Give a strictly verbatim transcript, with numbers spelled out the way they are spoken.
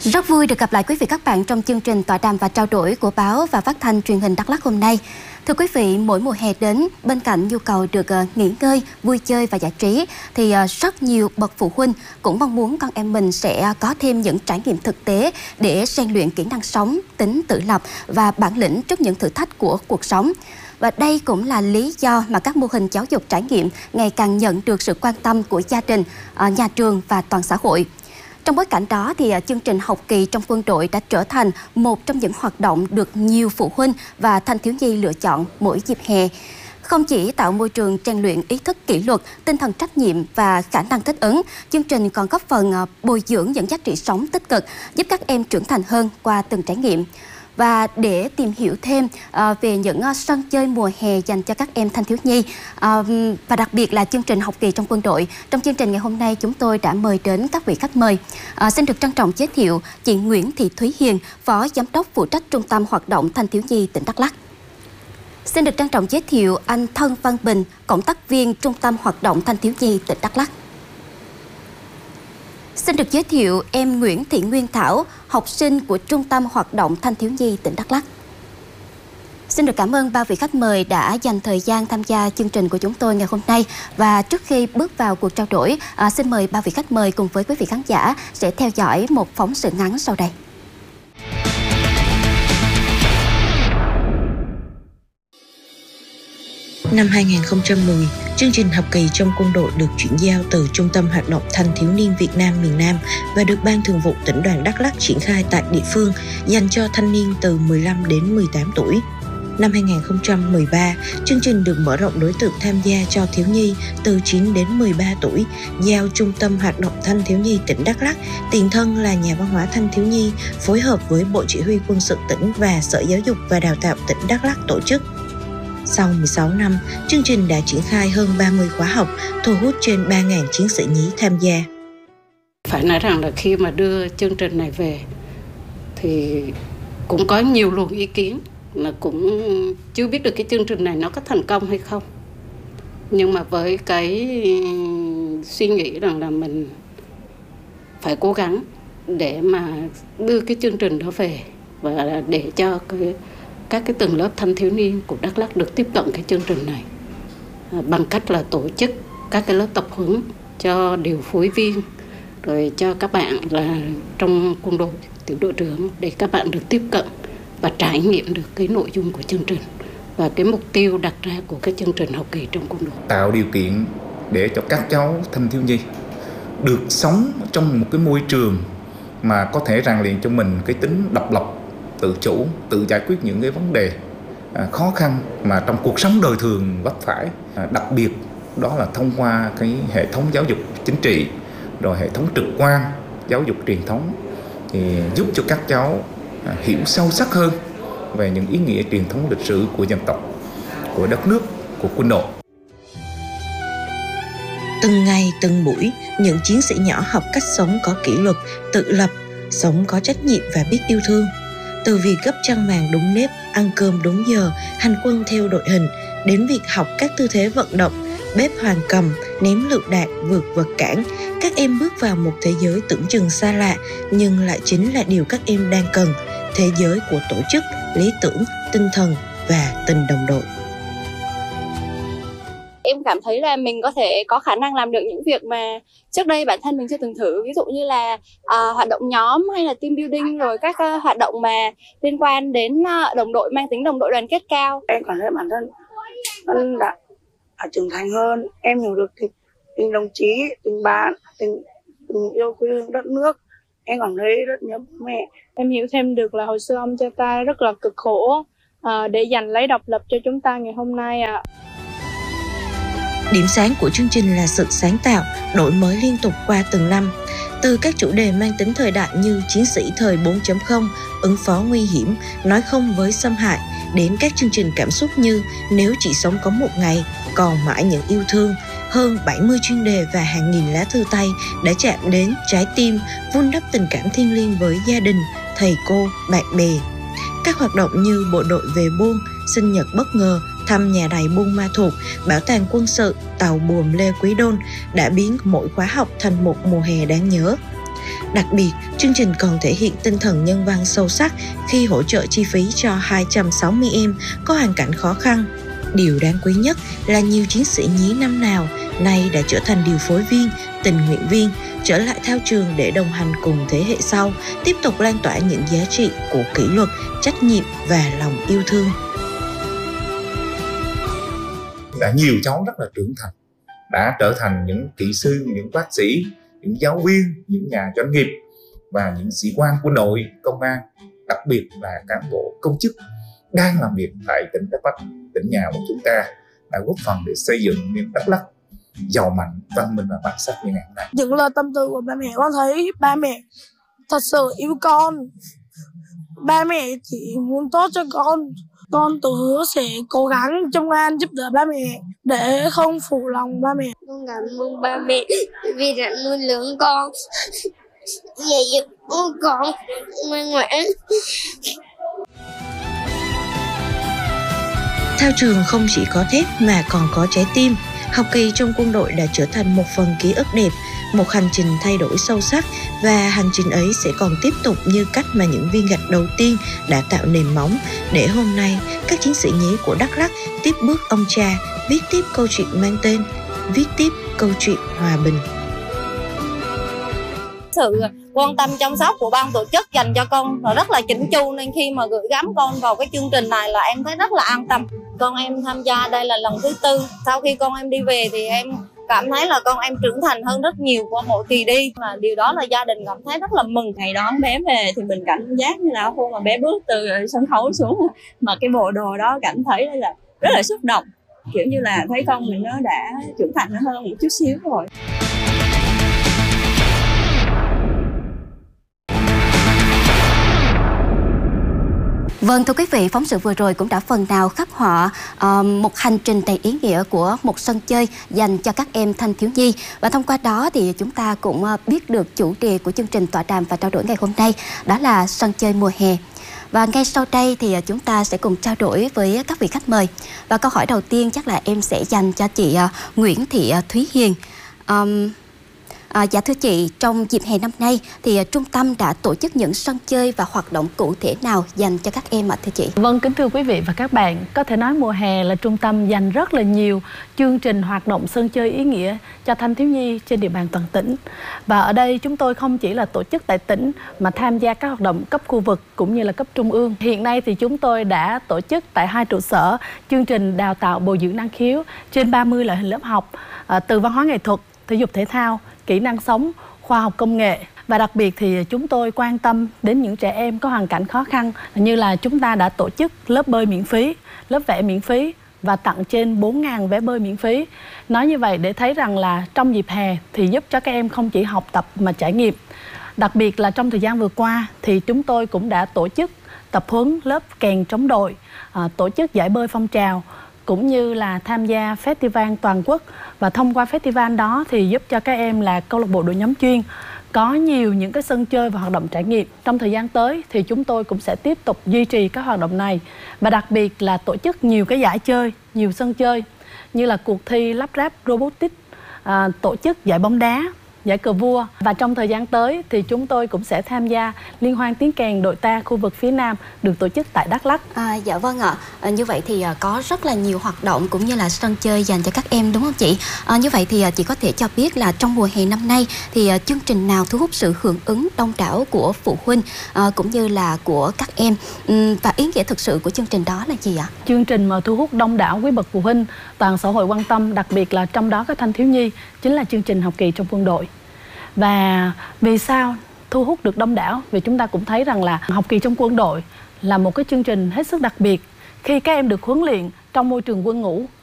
Rất vui được gặp lại quý vị các bạn trong chương trình tọa đàm và trao đổi của báo và phát thanh truyền hình Đắk Lắk hôm nay. Thưa quý vị, mỗi mùa hè đến, bên cạnh nhu cầu được nghỉ ngơi, vui chơi và giải trí, thì rất nhiều bậc phụ huynh cũng mong muốn con em mình sẽ có thêm những trải nghiệm thực tế để rèn luyện kỹ năng sống, tính tự lập và bản lĩnh trước những thử thách của cuộc sống. Và đây cũng là lý do mà các mô hình giáo dục trải nghiệm ngày càng nhận được sự quan tâm của gia đình, nhà trường và toàn xã hội. Trong bối cảnh đó, thì chương trình học kỳ trong quân đội đã trở thành một trong những hoạt động được nhiều phụ huynh và thanh thiếu nhi lựa chọn mỗi dịp hè. Không chỉ tạo môi trường rèn luyện ý thức kỷ luật, tinh thần trách nhiệm và khả năng thích ứng, chương trình còn góp phần bồi dưỡng những giá trị sống tích cực, giúp các em trưởng thành hơn qua từng trải nghiệm. Và để tìm hiểu thêm uh, về những uh, sân chơi mùa hè dành cho các em thanh thiếu nhi uh, và đặc biệt là chương trình học kỳ trong quân đội, trong chương trình ngày hôm nay chúng tôi đã mời đến các vị khách mời. Uh, xin được trân trọng giới thiệu chị Nguyễn Thị Thúy Hiền, Phó Giám đốc phụ trách Trung tâm Hoạt động Thanh thiếu nhi tỉnh Đắk Lắk. Xin được trân trọng giới thiệu anh Thân Văn Bình, Cộng tác viên Trung tâm Hoạt động Thanh thiếu nhi tỉnh Đắk Lắk. Xin được giới thiệu em Nguyễn Thị Nguyên Thảo, học sinh của Trung tâm Hoạt động Thanh thiếu nhi tỉnh Đắk Lắk. Xin được cảm ơn ba vị khách mời đã dành thời gian tham gia chương trình của chúng tôi ngày hôm nay. Và trước khi bước vào cuộc trao đổi, à, xin mời ba vị khách mời cùng với quý vị khán giả sẽ theo dõi một phóng sự ngắn sau đây. Năm hai nghìn không trăm mười, chương trình học kỳ trong quân đội được chuyển giao từ Trung tâm Hoạt động Thanh thiếu niên Việt Nam miền Nam và được Ban Thường vụ Tỉnh đoàn Đắk Lắk triển khai tại địa phương dành cho thanh niên từ mười lăm đến mười tám tuổi. Năm hai nghìn không trăm mười ba, chương trình được mở rộng đối tượng tham gia cho thiếu nhi từ chín đến mười ba tuổi, giao Trung tâm Hoạt động Thanh thiếu nhi tỉnh Đắk Lắk, tiền thân là Nhà văn hóa Thanh thiếu nhi, phối hợp với Bộ Chỉ huy Quân sự tỉnh và Sở Giáo dục và Đào tạo tỉnh Đắk Lắk tổ chức. Sau mười sáu năm, chương trình đã triển khai hơn ba mươi khóa học, thu hút trên ba nghìn chiến sĩ nhí tham gia. Phải nói rằng là khi mà đưa chương trình này về thì cũng có nhiều luồng ý kiến, là cũng chưa biết được cái chương trình này nó có thành công hay không. Nhưng mà với cái suy nghĩ rằng là mình phải cố gắng để mà đưa cái chương trình đó về và để cho cái các cái tầng lớp thanh thiếu niên của Đắk Lắk được tiếp cận cái chương trình này à, bằng cách là tổ chức các cái lớp tập huấn cho điều phối viên, rồi cho các bạn là trong quân đội, tiểu đội trưởng, để các bạn được tiếp cận và trải nghiệm được cái nội dung của chương trình và cái mục tiêu đặt ra của cái chương trình học kỳ trong quân đội. Tạo điều kiện để cho các cháu thanh thiếu nhi được sống trong một cái môi trường mà có thể rèn luyện cho mình cái tính độc lập, tự chủ, tự giải quyết những cái vấn đề à, khó khăn mà trong cuộc sống đời thường vấp phải. À, đặc biệt đó là thông qua cái hệ thống giáo dục chính trị, rồi hệ thống trực quan, giáo dục truyền thống, thì giúp cho các cháu à, hiểu sâu sắc hơn về những ý nghĩa truyền thống lịch sử của dân tộc, của đất nước, của quân đội. Từng ngày, từng buổi, những chiến sĩ nhỏ học cách sống có kỷ luật, tự lập, sống có trách nhiệm và biết yêu thương. Từ việc gấp chăn màn đúng nếp, ăn cơm đúng giờ, hành quân theo đội hình, đến việc học các tư thế vận động, bếp hoàng cầm, ném lựu đạn, vượt vật cản, các em bước vào một thế giới tưởng chừng xa lạ, nhưng lại chính là điều các em đang cần, thế giới của tổ chức, lý tưởng, tinh thần và tình đồng đội. Em cảm thấy là mình có thể có khả năng làm được những việc mà trước đây bản thân mình chưa từng thử, ví dụ như là uh, hoạt động nhóm hay là team building, rồi các uh, hoạt động mà liên quan đến uh, đồng đội, mang tính đồng đội đoàn kết cao. Em cảm thấy bản thân đã, đã trưởng thành hơn, em hiểu được tình, tình đồng chí, tình bạn, tình, tình yêu quê hương đất nước. Em cảm thấy rất nhớ mẹ. Em hiểu thêm được là hồi xưa ông cha ta rất là cực khổ uh, để giành lấy độc lập cho chúng ta ngày hôm nay ạ. À. Điểm sáng của chương trình là sự sáng tạo, đổi mới liên tục qua từng năm. Từ các chủ đề mang tính thời đại như chiến sĩ thời bốn chấm không, ứng phó nguy hiểm, nói không với xâm hại, đến các chương trình cảm xúc như Nếu chỉ sống có một ngày, còn mãi những yêu thương. Hơn bảy mươi chuyên đề và hàng nghìn lá thư tay đã chạm đến trái tim, vun đắp tình cảm thiêng liêng với gia đình, thầy cô, bạn bè. Các hoạt động như bộ đội về Buôn, sinh nhật bất ngờ, thăm nhà đài Buôn Ma Thuột, bảo tàng quân sự, tàu buồm Lê Quý Đôn đã biến mỗi khóa học thành một mùa hè đáng nhớ. Đặc biệt, chương trình còn thể hiện tinh thần nhân văn sâu sắc khi hỗ trợ chi phí cho hai trăm sáu mươi em có hoàn cảnh khó khăn. Điều đáng quý nhất là nhiều chiến sĩ nhí năm nào nay đã trở thành điều phối viên, tình nguyện viên, trở lại thao trường để đồng hành cùng thế hệ sau, tiếp tục lan tỏa những giá trị của kỷ luật, trách nhiệm và lòng yêu thương. Đã nhiều cháu rất là trưởng thành, đã trở thành những kỹ sư, những bác sĩ, những giáo viên, những nhà doanh nghiệp và những sĩ quan quân đội, công an, đặc biệt là cán bộ công chức đang làm việc tại tỉnh Đắk Lắk, tỉnh nhà của chúng ta, đã góp phần để xây dựng miền Đắk Lắk giàu mạnh, văn minh và bản sắc như ngày hôm nay. Những lời tâm tư của ba mẹ, con thấy ba mẹ thật sự yêu con. Ba mẹ chỉ muốn tốt cho con. Con tự hứa sẽ cố gắng trông an giúp đỡ ba mẹ để không phụ lòng ba mẹ. Con cảm ơn ba mẹ vì đã nuôi lớn con, dạy dỗ con ngoan ngoãn. Thao trường không chỉ có thép mà còn có trái tim. Học kỳ trong quân đội đã trở thành một phần ký ức đẹp, một hành trình thay đổi sâu sắc, và hành trình ấy sẽ còn tiếp tục như cách mà những viên gạch đầu tiên đã tạo nền móng để hôm nay các chiến sĩ nhí của Đắk Lắk tiếp bước ông cha, viết tiếp câu chuyện mang tên, viết tiếp câu chuyện hòa bình. Sự quan tâm chăm sóc của ban tổ chức dành cho con là rất là chỉnh chu, nên khi mà gửi gắm con vào cái chương trình này là em thấy rất là an tâm. Con em tham gia đây là lần thứ tư. Sau khi con em đi về thì em cảm thấy là con em trưởng thành hơn rất nhiều qua mỗi kỳ đi, và điều đó là gia đình cảm thấy rất là mừng. Ngày đón bé về thì mình cảm giác như là hôm mà bé bước từ sân khấu xuống mà cái bộ đồ đó, cảm thấy là rất là xúc động, kiểu như là thấy con mình nó đã trưởng thành hơn một chút xíu rồi. Vâng, thưa quý vị, phóng sự vừa rồi cũng đã phần nào khắc họa uh, một hành trình đầy ý nghĩa của một sân chơi dành cho các em thanh thiếu nhi. Và thông qua đó thì chúng ta cũng uh, biết được chủ đề của chương trình tọa đàm và trao đổi ngày hôm nay, đó là sân chơi mùa hè. Và ngay sau đây thì chúng ta sẽ cùng trao đổi với các vị khách mời. Và câu hỏi đầu tiên chắc là em sẽ dành cho chị uh, Nguyễn Thị uh, Thúy Hiền. Um, À, dạ thưa chị, trong dịp hè năm nay thì uh, trung tâm đã tổ chức những sân chơi và hoạt động cụ thể nào dành cho các em ạ thưa chị? Vâng, kính thưa quý vị và các bạn, có thể nói mùa hè là trung tâm dành rất là nhiều chương trình hoạt động sân chơi ý nghĩa cho thanh thiếu nhi trên địa bàn toàn tỉnh. Và ở đây chúng tôi không chỉ là tổ chức tại tỉnh mà tham gia các hoạt động cấp khu vực cũng như là cấp trung ương. Hiện nay thì chúng tôi đã tổ chức tại hai trụ sở chương trình đào tạo bồi dưỡng năng khiếu trên ba mươi loại hình lớp học, à, từ văn hóa nghệ thuật, thể dục thể thao, kỹ năng sống, khoa học công nghệ. Và đặc biệt thì chúng tôi quan tâm đến những trẻ em có hoàn cảnh khó khăn, như là chúng ta đã tổ chức lớp bơi miễn phí, lớp vẽ miễn phí và tặng trên bốn nghìn vé bơi miễn phí. Nói như vậy để thấy rằng là trong dịp hè thì giúp cho các em không chỉ học tập mà trải nghiệm. Đặc biệt là trong thời gian vừa qua thì chúng tôi cũng đã tổ chức tập huấn lớp kèn trống đội, à, tổ chức giải bơi phong trào, cũng như là tham gia festival toàn quốc. Và thông qua festival đó thì giúp cho các em là câu lạc bộ đội nhóm chuyên có nhiều những cái sân chơi và hoạt động trải nghiệm. Trong thời gian tới thì chúng tôi cũng sẽ tiếp tục duy trì các hoạt động này, và đặc biệt là tổ chức nhiều cái giải chơi, nhiều sân chơi như là cuộc thi lắp ráp robotics, à, tổ chức giải bóng đá, giải cờ vua. Và trong thời gian tới thì chúng tôi cũng sẽ tham gia liên hoan tiếng kèn đội ta khu vực phía Nam được tổ chức tại Đắk Lắk. À, dạ vâng ạ. À, như vậy thì à, có rất là nhiều hoạt động cũng như là sân chơi dành cho các em đúng không chị? À, như vậy thì à, chị có thể cho biết là trong mùa hè năm nay thì à, chương trình nào thu hút sự hưởng ứng đông đảo của phụ huynh à, cũng như là của các em, uhm, và ý nghĩa thực sự của chương trình đó là gì ạ? Chương trình mà thu hút đông đảo quý bậc phụ huynh, toàn xã hội quan tâm, đặc biệt là trong đó có thanh thiếu nhi, chính là chương trình học kỳ trong quân đội. Và vì sao thu hút được đông đảo? Vì chúng ta cũng thấy rằng là học kỳ trong quân đội là một cái chương trình hết sức đặc biệt khi các em được huấn luyện trong môi trường quân ngũ